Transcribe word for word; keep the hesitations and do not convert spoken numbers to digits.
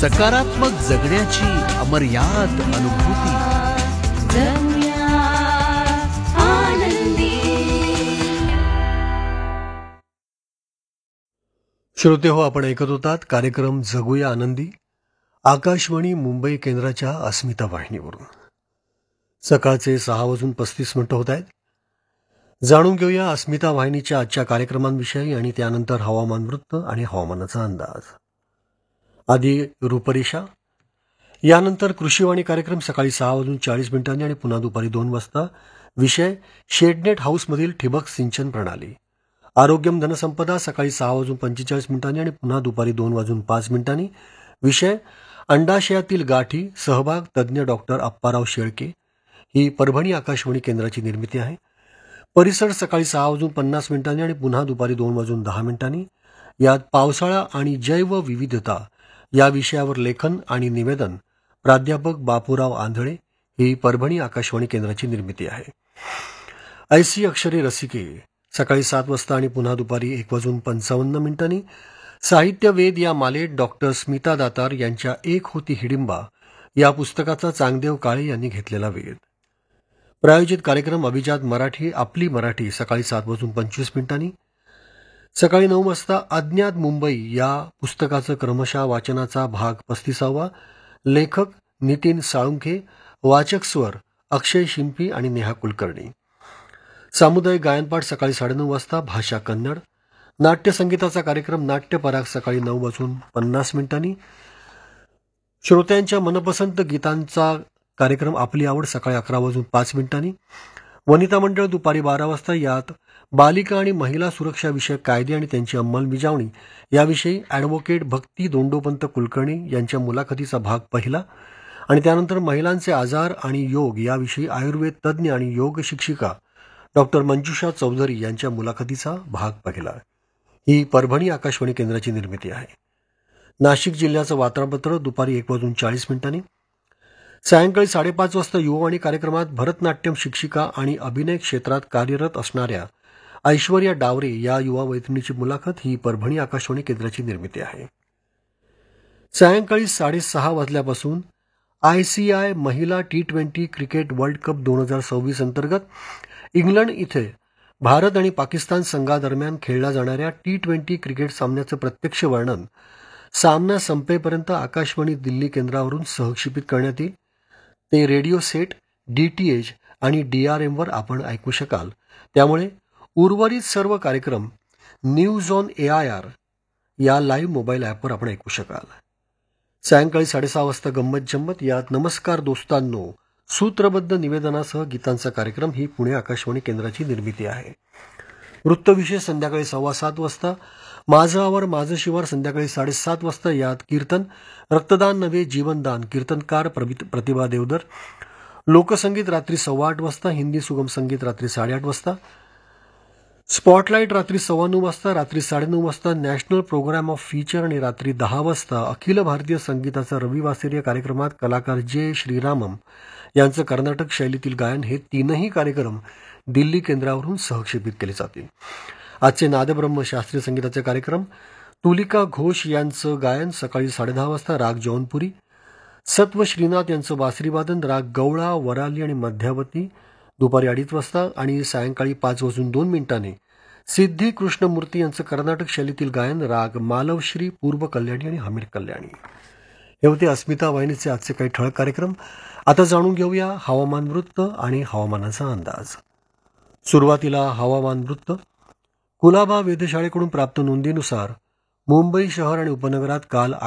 सकारात्मक जगण्याची अमर्याद अनुभूती. जगूया आनंदी. श्रोते हो, आपण ऐकत होतात कार्यक्रम जगूया आनंदी आकाशवाणी मुंबई केंद्राच्या अस्मिता वाहिनीवरून. सकाळचे सहा वाजून पस्तीस मिनिटं होत आहेत. जाणून घेऊया अस्मिता वाहिनीच्या आजच्या कार्यक्रमांविषयी आणि त्यानंतर हवामान वृत्त आणि हवामानाचा अंदाज. आधी रूपरेषा, यानंतर कृषीवाणी कार्यक्रम सकाळी सहा वाजून चाळीस मिनिटांनी आणि पुन्हा दुपारी दोन वाजता. विषय शेडनेट हाऊसमधील ठिबक सिंचन प्रणाली. आरोग्यम धनसंपदा सकाळी सहा वाजून पंचेचाळीस मिनिटांनी आणि पुन्हा दुपारी दोन वाजून पाच मिनिटांनी. विषय अंडाशयातील गाठी. सहभाग तज्ज्ञ डॉक्टर अप्पाराव शेळके. ही परभणी आकाशवाणी केंद्राची निर्मिती आहे. परिसर सकाळी सहा वाजून पन्नास मिनिटांनी आणि पुन्हा दुपारी दोन वाजून दहा मिनिटांनी. यात पावसाळा आणि जैव विविधता या विषयावर लेखन आणि निवेदन प्राध्यापक बापूराव आंधळे. ही परभणी आकाशवाणी केंद्राची निर्मिती आहे. ऐसी अक्षरे रसिके सकाळी सात वाजता आणि पुन्हा दुपारी एक वाजून पंचावन्न मिनिटांनी. साहित्य वेद या मालेत डॉक्टर स्मिता दातार यांच्या एक होती हिडिंबा या पुस्तकाचा चांगदेव काळे यांनी घेतलेला वेध. प्रायोजित कार्यक्रम अभिजात मराठी आपली मराठी सकाळी सात वाजून पंचवीस मिनिटांनी. सकाळी नऊ वाजता अज्ञात मुंबई या पुस्तकाचं क्रमशः वाचनाचा भाग पस्तीसावा. लेखक नितीन साळुंखे. वाचक स्वर अक्षय शिंपी आणि नेहा कुलकर्णी. सामुदायिक गायनपाठ सकाळी साडेनऊ वाजता. भाषा कन्नड. नाट्यसंगीताचा कार्यक्रम नाट्यपराग सकाळी नऊ वाजून पन्नास मिनिटांनी. श्रोत्यांच्या मनपसंत गीतांचा कार्यक्रम आपली आवड सकाळी अकरा वाजून पाच मिनिटांनी. वनिता मंडळ दुपारी बारा वाजता. यात बालिका आणि महिला सुरक्षा विषयक कायदे आणि त्यांची अंमलबजावणी याविषयी ॲडव्होकेट भक्ती दोंडोपंत कुलकर्णी यांच्या मुलाखतीचा भाग पहिला. आणि त्यानंतर महिलांचे आजार आणि योग याविषयी आयुर्वेद तज्ज्ञ आणि योग शिक्षिका डॉक्टर मंजुषा चौधरी यांच्या मुलाखतीचा भाग पहिला. ही परभणी आकाशवाणी केंद्राची निर्मिती आहे. नाशिक जिल्ह्याचं वार्तापत्र दुपारी एक वाजून चाळीस मिनिटांनी. सायंकाळी साडेपाच वाजता युवावाणी कार्यक्रमात भरतनाट्यम शिक्षिका आणि अभिनय क्षेत्रात कार्यरत असणाऱ्या ऐश्वर्या डावरे या युवा मैत्रिणीची मुलाखत. ही परभणी आकाशवाणी केंद्राची निर्मिती आहे. सायंकाळी साडेसहा वाजल्यापासून आयसीआय महिला T twenty cricket world cup दोन हजार सव्वीस अंतर्गत इंग्लंड इथे भारत आणि पाकिस्तान संघादरम्यान खेळल्या जाणाऱ्या टी ट्वेंटी क्रिकेट सामन्याचं प्रत्यक्ष वर्णन सामना संपेपर्यंत आकाशवाणी दिल्ली केंद्रावरून सहक्षेपित करण्यात येईल. ते रेडिओ सेट, डीटीएच आणि डीआरएमवर आपण ऐकू शकाल. त्यामुळे उर्वरित सर्व कार्यक्रम न्यूज ऑन एआयआर या लाईव्ह मोबाईल ॲपवर आपण ऐकू शकाल. सायंकाळी साडेसहा वाजता गंमत जम्मत. यात नमस्कार दोस्तांनो सूत्रबद्ध निवेदनासह गीतांचा कार्यक्रम. ही पुणे आकाशवाणी केंद्राची निर्मिती आहे. वृत्तविशेष संध्याकाळी सव्वा सात वाजता. माझं आवर माझं शिवार संध्याकाळी साडेसात वाजता. यात कीर्तन रक्तदान नव्हे जीवनदान कीर्तनकार प्रतिभा देवधर. लोकसंगीत रात्री सव्वा आठ वाजता. हिंदी सुगम संगीत रात्री साडेआठ वाजता. स्पॉटलाईट रात्री सव्वा नऊ वाजता. रात्री साडेनऊ वाजता नॅशनल प्रोग्राम ऑफ फीचर आणि रात्री दहा वाजता अखिल भारतीय संगीताचा रविवासरीय कार्यक्रमात कलाकार जे श्रीरामम यांचं कर्नाटक शैलीतील गायन. हे तीनही कार्यक्रम दिल्ली केंद्रावरून सहक्षेपित केले जातील. आजचे नादब्रह्म शास्त्रीय संगीताचे कार्यक्रम तुलिका घोष यांचं गायन सकाळी साडेदहा वाजता. राग जौनपुरी. सत्व श्रीनाथ यांचं बासरीवादन. राग गवळा, वराली आणि मध्यावती दुपारी अडीच वाजता. आणि सायंकाळी पाच वाजून दोन मिनिटांनी सिद्धी कृष्णमूर्ती यांचं कर्नाटक शैलीतील गायन. राग मालवश्री, पूर्व कल्याणी आणि हमीर कल्याणी. हे होते अस्मिता वाहिनीचे आजचे काही ठळक कार्यक्रम. आता जाणून घेऊया हवामान वृत्त आणि हवामानाचा अंदाज. सुरुवातीला हवामान वृत्त. कुलाबा वेधशाळेकडून प्राप्त नोंदीनुसार मुंबई शहर आणि उपनगरात काल